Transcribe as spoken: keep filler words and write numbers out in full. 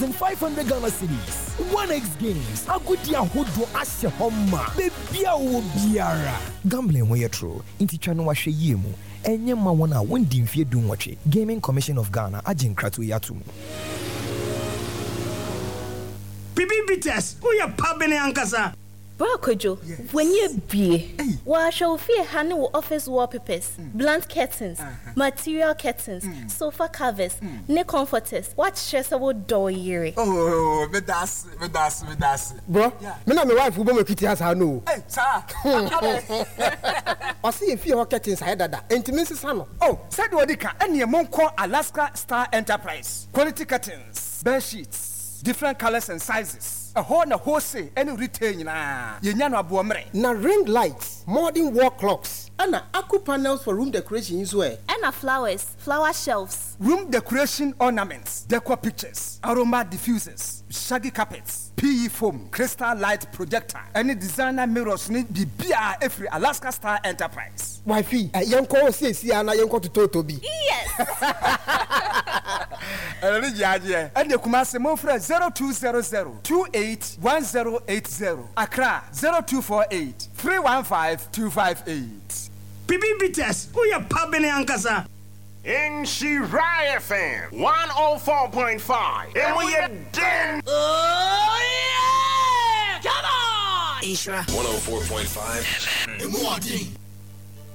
five hundred Ghana cedis. one X games. Agudi ahodo asye homa. Bebia wo biara. Gambling ho yetro. Inti chano wa hwe yie mu. Enye ma wona wondi mfie dum wache. Gaming Commission of Ghana agin kratu yatum. Bibi bites. Uya pabene ankasa. Bro Kojo, yes. When you be, wa show fear handle office wallpapers, mm. blunt curtains, uh-huh. material curtains, mm. sofa covers, mm. ne comforters. What stressful door yere? Oh, me das, me das, me das. Bro, yeah. Me na my wife who me kiti has her no. Hey, sir. I see if you curtains side dada. Intimacy sano. Oh, said wadika. Any monko Alaska Star Enterprise. Quality curtains, bed sheets, different colors and sizes. A whole na wholesale any retail na yenya no aboamre na ring lights, modern wall clocks, and aku panels for room decoration as well. And flowers, flower shelves, room decoration ornaments, decor pictures, aroma diffusers, shaggy carpets, P E foam, crystal light projector, any designer mirrors need bibia every Alaska Star Enterprise. Wifey, uh, yanko say see ana yanko to Totobi. Yes. And the Kumasi Mofra zero two zero zero two eight one zero eight zero. Accra zero two four eight three one five two five eight. Bibi bites. Uya pabene ankasa. In Shirai F M one oh four point five. And we are den. Oh yeah! Come on! Ishra one oh four point five. And more